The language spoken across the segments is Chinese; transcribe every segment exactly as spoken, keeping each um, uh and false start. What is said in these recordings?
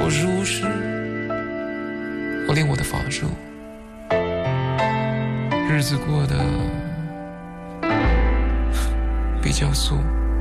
术时，我练我的法术，日子过得比较素。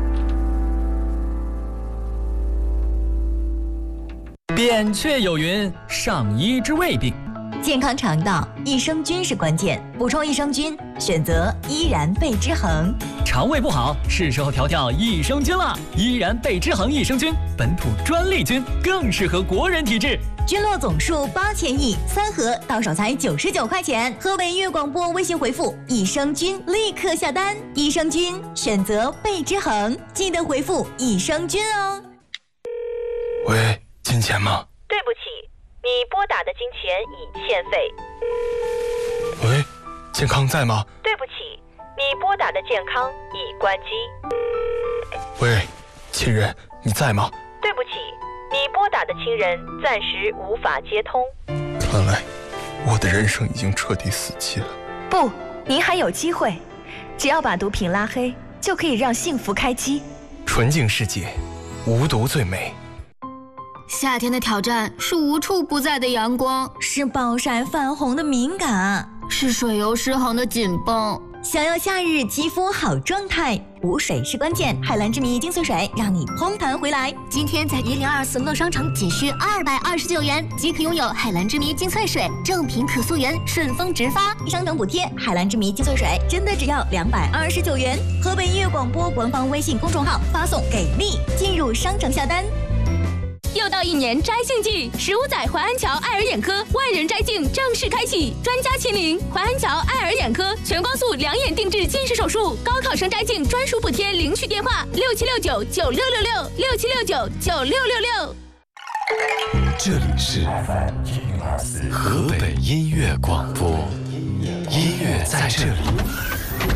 扁鹊有云：上医之未病。 健康肠道，益生菌是关键。补充益生菌，选择依然贝之恒。 肠胃不好，是时候调调益生菌了。依然贝之恒益生菌，本土专利菌，更适合国人体质。 菌落总数八千亿，三盒到手才九十九块钱。河北音乐广播微信回复益生菌，立刻下单。益生菌选择贝之恒，记得回复益生菌哦。 喂，金钱吗？ 对不起，你拨打的金钱已欠费。 喂，健康在吗？ 对不起，你拨打的健康已关机。 喂，亲人，你在吗？ 对不起，你拨打的亲人暂时无法接通。 看来我的人生已经彻底死期了。 不，您还有机会，只要把毒品拉黑，就可以让幸福开机。 纯净世界，无毒最美。 夏天的挑战是无处不在的阳光， 是暴晒泛红的敏感， 是水油失衡的紧绷。 想要夏日肌肤好状态，补水是关键。海蓝之谜精粹水让你嘭弹回来。 今天在一零二四乐商城仅需二百二十九元即可拥有海蓝之谜精粹水，正品可溯源，顺丰直发， 商城补贴。海蓝之谜精粹水真的只要两百二十九元。河北音乐广播官方微信公众号发送给力，进入商城下单。 又到一年摘镜季，十五载淮安桥爱尔眼科万人摘镜正式开启，专家亲临，淮安桥爱尔眼科全光速两眼定制近视手术，高考生摘镜专属补贴，领取电话六七六九九六六六六七六九九六六六。 这里是河北音乐广播，音乐在这里。